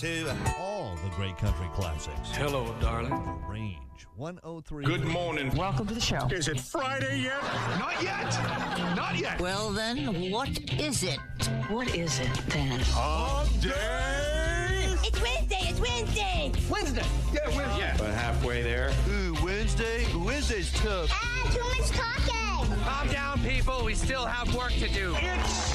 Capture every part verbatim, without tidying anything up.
to all the great country classics. Hello, darling. The Range one oh three. Good morning. Welcome to the show. Is it Friday yet? Not yet. Not yet. Well, then, what is it? What is it, then? Hump day. It's Wednesday. It's Wednesday. Wednesday. Yeah, Wednesday. Yeah. But halfway there. Ooh, Wednesday? Wednesday's tough. Ah, too much talking. Calm down, people. We still have work to do. It's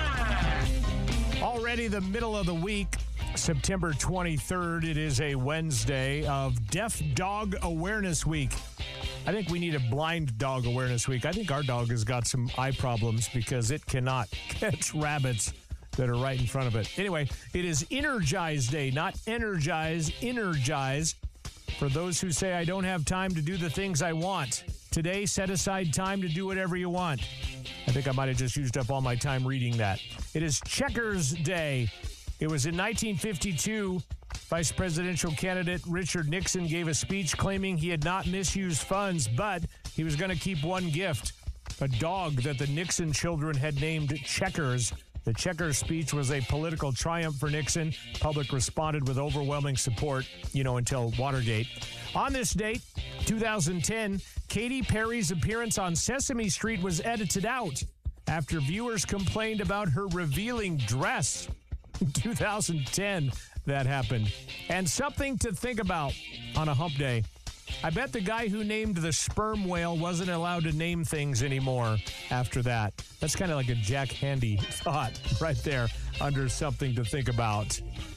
showtime. Already the middle of the week, September twenty-third. It is a Wednesday of Deaf Dog Awareness Week. I think we need a Blind Dog Awareness Week. I think our dog has got some eye problems because it cannot catch rabbits that are right in front of it. Anyway, it is Energize Day, not Energize, Energize. For those who say, I don't have time to do the things I want. Today, set aside time to do whatever you want. I think I might have just used up all my time reading that. It is Checkers Day. It was in nineteen fifty-two. Vice presidential candidate Richard Nixon gave a speech claiming he had not misused funds, but he was going to keep one gift, a dog that the Nixon children had named Checkers. The Checkers speech was a political triumph for Nixon. Public responded with overwhelming support, you know, until Watergate. On this date, two thousand ten, Katy Perry's appearance on Sesame Street was edited out after viewers complained about her revealing dress. In two thousand ten, that happened. And something to think about on a hump day. I bet the guy who named the sperm whale wasn't allowed to name things anymore after that. That's kind of like a Jack Handy thought right there under something to think about.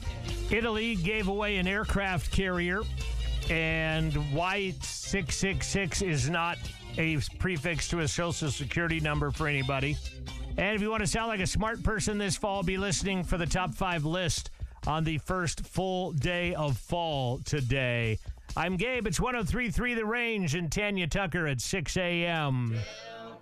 Italy gave away an aircraft carrier, and why six six six is not a prefix to a social security number for anybody. And if you want to sound like a smart person this fall, be listening for the top five list on the first full day of fall today. I'm Gabe. It's one oh three point three The Range and Tanya Tucker at six a.m.